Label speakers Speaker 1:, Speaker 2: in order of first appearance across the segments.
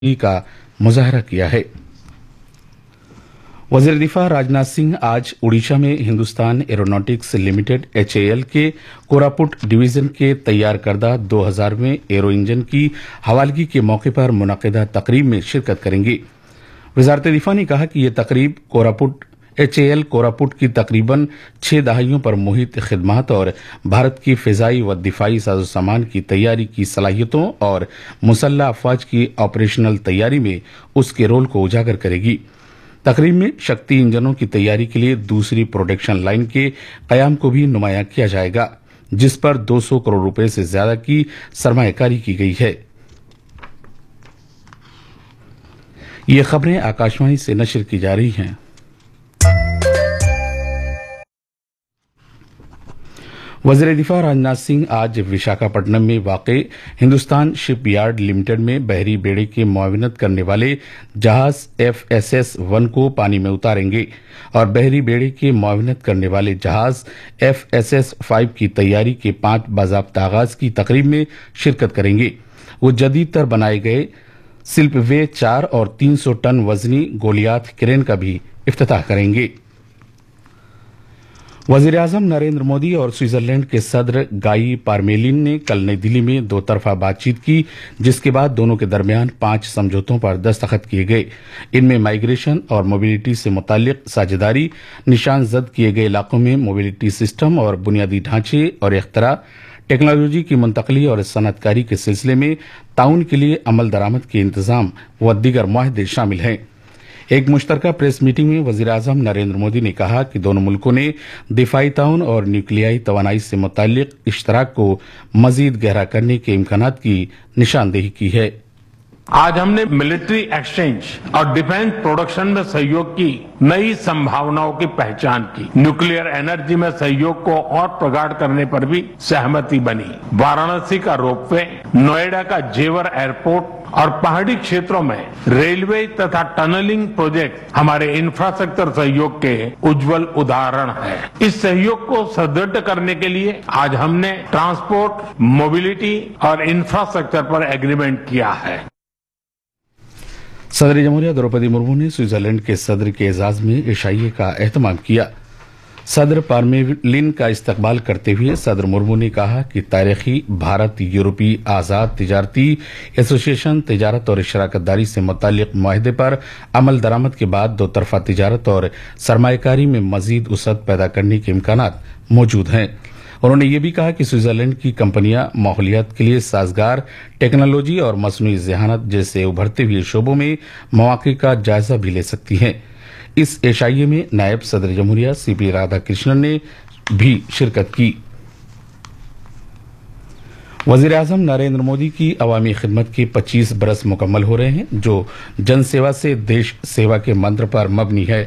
Speaker 1: का मुजाहरा किया है। वज़ीर दिफा राजनाथ सिंह आज उड़ीसा में हिंदुस्तान एरोनॉटिक्स लिमिटेड HAL के कोरापुट डिवीजन के तैयार करदा 2000वें एरो इंजन की हवालगी के मौके पर मुनक़िदा तकरीब में शिरकत करेंगे। वज़ारत दिफा ने कहा कि यह तकरीब HAL कोरापुट की तकरीबन 6 दहाइयों पर मुहित खिदमात और भारत की फ़िज़ाई व दिफाई साजो सामान की तैयारी की सलाहियतों और मुसल्लह अफ़वाज की ऑपरेशनल तैयारी में उसके रोल को उजागर करेगी। तकरीब में शक्ति इंजनों की तैयारी के लिए दूसरी प्रोडक्शन लाइन के कयाम को भी नुमाया किया जाएगा, जिस पर 200 करोड़ रुपए से ज्यादा की सरमायाकारी की गई है। ये खबरें आकाशवाणी से नशर की जा रही हैं। वज़ीर दिफा राजनाथ सिंह आज विशाखापट्टनम में वाक़े हिंदुस्तान शिपयार्ड लिमिटेड में बहरी बेड़े की मुआविनत करने वाले जहाज FSS-1 को पानी में उतारेंगे और बहरी बेड़े के मुआविनत करने वाले जहाज FSS-5 की तैयारी के 5 बाज़ाब्ता आगाज की तकरीब में शिरकत करेंगे। वो जदीद तर बनाए गए सिल्पवे 4 और 300 टन वजनी गोलियात क्रेन का भी इफ्तिताह करेंगे। वज़ीर आज़म नरेंद्र मोदी और स्विट्जरलैंड के सदर गाई पारमेलिन ने कल नई दिल्ली में दो तरफा बातचीत की, जिसके बाद दोनों के दरमियान 5 समझौतों पर दस्तखत किए गए। इनमें माइग्रेशन और मोबिलिटी से मुताल्लिक साझेदारी, निशान जद किए गए इलाकों में मोबिलिटी सिस्टम और बुनियादी ढांचे और इख्तरा, टेक्नोलॉजी की मुंतकली और सनअतकारी के सिलसिले में ताउन के लिए अमल दरामद के इंतजाम व दीगर मुआहदे शामिल हैं। एक मुश्तरका प्रेस मीटिंग में वज़ीर आज़म नरेंद्र मोदी ने कहा कि दोनों मुल्कों ने दिफाई ताउन और न्यूक्लियाई तवानाई से मुताल्लिक इश्तराक को मजीद गहरा करने के इम्कानात की निशानदेही की है।
Speaker 2: आज हमने मिलिट्री एक्सचेंज और डिफेंस प्रोडक्शन में सहयोग की नई संभावनाओं की पहचान की। न्यूक्लियर एनर्जी में सहयोग को और प्रगाढ़ करने पर भी सहमति बनी। वाराणसी का रोपवे, नोएडा का जेवर एयरपोर्ट और पहाड़ी क्षेत्रों में रेलवे तथा टनलिंग प्रोजेक्ट हमारे इंफ्रास्ट्रक्चर सहयोग के उज्जवल उदाहरण हैं। इस सहयोग को सुदृढ़ करने के लिए आज हमने ट्रांसपोर्ट, मोबिलिटी और इंफ्रास्ट्रक्चर पर एग्रीमेंट किया है।
Speaker 1: सदर जमहूरिया द्रौपदी मुर्मू ने स्विट्जरलैंड के सदर के एजाज में इशाइये का एहतमाम किया। सदर पारमेलिन का इस्तकबाल करते हुए सदर मुर्मू ने कहा कि तारीखी भारत यूरोपीय आजाद तिजारती एसोसिएशन तिजारत और शराकतदारी से मुताल्लिक मुआहदे पर अमल दरामद के बाद दो तरफा तिजारत और सरमायाकारी में मजीद वसअत पैदा करने के इम्कानात मौजूद हैं। उन्होंने ये भी कहा कि स्विट्जरलैंड की कंपनियां माहौलियात के लिए साजगार टेक्नोलॉजी और मसनूई ज़हानत जैसे उभरते हुए शोबों में मौके का जायजा भी ले सकती हैं। इस एशाइये में नायब सदर जमहूरिया CP राधाकृष्णन ने भी शिरकत की। वज़ीर आज़म नरेंद्र मोदी की अवामी खिदमत के 25 बरस मुकम्मल हो रहे हैं, जो जन सेवा से देश सेवा के मंत्र पर मबनी है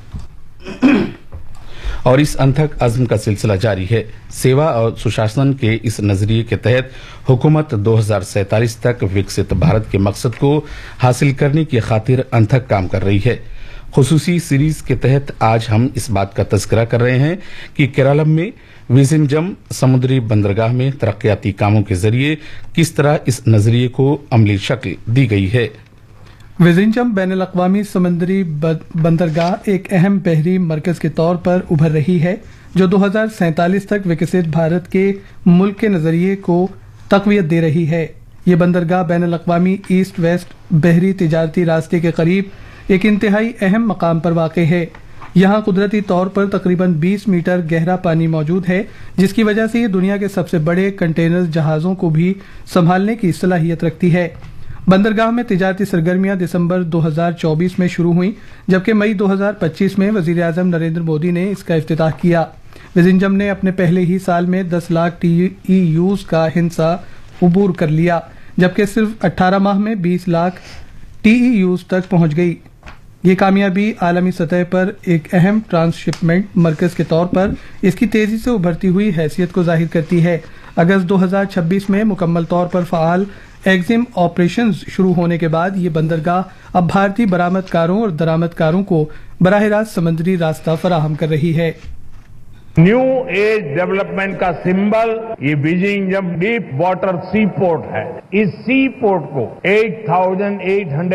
Speaker 1: और इस अनथक अज़्म का सिलसिला जारी है। सेवा और सुशासन के इस नजरिए के तहत हुकूमत 2047 तक विकसित भारत के मकसद को हासिल करने की खातिर अनथक काम कर रही है। खुसूसी सीरीज के तहत आज हम इस बात का तज़किरा कर रहे हैं कि केरलम में विज़िंजम समुद्री बंदरगाह में तरक्याती कामों के जरिए किस तरह इस नजरिए को अमली शक्ल दी गई है।
Speaker 3: विज़िंजम बैनुल-अक़वामी समुद्री बंदरगाह एक अहम बहरी मरकज के तौर पर उभर रही है, जो 2047 तक विकसित भारत के मुल्क के नजरिए को तक़वियत दे रही है। ये बंदरगाह बैनुल-अक़वामी ईस्ट वेस्ट बहरी तिजारती रास्ते के करीब एक इंतहाई अहम मकाम पर वाक़ है। यहाँ कुदरती तौर पर तकरीबन 20 मीटर गहरा पानी मौजूद है, जिसकी वजह से ये दुनिया के सबसे बड़े कंटेनर जहाज़ों को भी संभालने की सलाहियत रखती है। बंदरगाह में तिजारती सरगर्मियां दिसंबर 2024 में शुरू हुई, जबकि मई 2025 में वज़ीर आज़म नरेंद्र मोदी ने इसका इफ्तिताह किया। विज़िंजम ने अपने पहले ही साल में 10 लाख TEUs का हिस्सा उबूर कर लिया, जबकि सिर्फ 18 माह में 20 लाख TEUs तक पहुंच गई। ये कामयाबी आलमी सतह पर एक अहम ट्रांसशिपमेंट मरकज के तौर पर इसकी तेजी से उभरती हुई हैसियत को जाहिर करती है। अगस्त 2026 में मुकम्मल तौर पर फ़ाल एक्जिम ऑपरेशंस शुरू होने के बाद ये बंदरगाह अब भारतीय बरामदकारों और दरामदकारों को बराह रास्त समुद्री रास्ता फराहम कर रही है।
Speaker 2: न्यू एज डेवलपमेंट का सिंबल ये विजिंगम डीप वाटर सी पोर्ट है। इस सी पोर्ट को 8,800